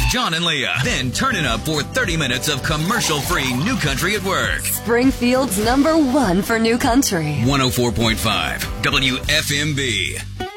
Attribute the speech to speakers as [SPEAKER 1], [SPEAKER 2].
[SPEAKER 1] John and Leah. Then turn it up for 30 minutes of commercial-free New Country at Work.
[SPEAKER 2] Springfield's #1 for New Country.
[SPEAKER 1] 104.5 WFMB.